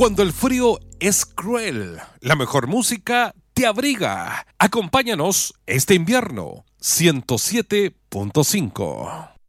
Cuando el frío es cruel, la mejor música te abriga. Acompáñanos este invierno. 107.5.